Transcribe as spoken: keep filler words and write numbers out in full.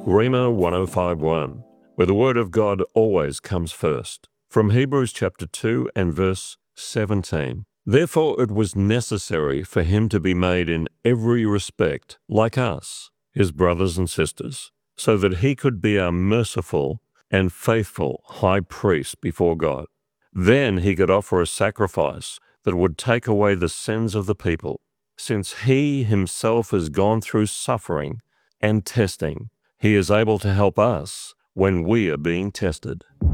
Rhema one oh five one, where the Word of God always comes first. From Hebrews chapter two and verse seventeen. Therefore it was necessary for him to be made in every respect like us, his brothers and sisters, so that he could be our merciful and faithful high priest before God. Then he could offer a sacrifice that would take away the sins of the people, since he himself has gone through suffering and testing. He is able to help us when we are being tested.